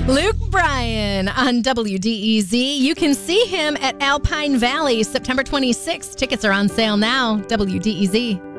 Luke Bryan on WDEZ. You can see him at Alpine Valley September 26th. Tickets are on sale now. WDEZ.